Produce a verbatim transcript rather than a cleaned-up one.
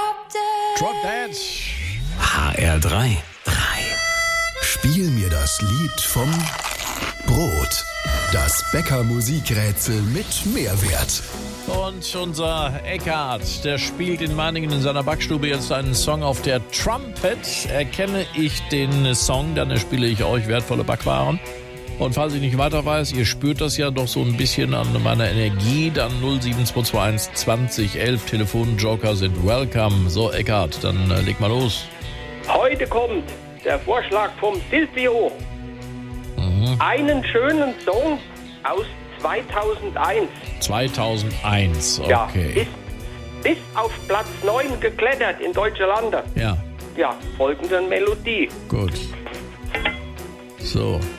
Drop Dead. H R drei. Spiel mir das Lied vom Brot. Das Bäcker-Musikrätsel mit Mehrwert. Und unser Eckhard, der spielt in Meiningen in seiner Backstube jetzt einen Song auf der Trumpet. Erkenne ich den Song, dann spiele ich euch wertvolle Backwaren. Und falls ich nicht weiter weiß, ihr spürt das ja doch so ein bisschen an meiner Energie, dann null sieben zwei zwei eins zwanzig elf Telefonjoker sind welcome. So, Eckhard, dann äh, leg mal los. Heute kommt der Vorschlag vom Silvio. Mhm. Einen schönen Song aus zweitausendeins. zweitausendeins, okay. Ja, ist bis auf Platz neun geklettert in Deutsche Lande. Ja. Ja, folgende Melodie. Gut. So,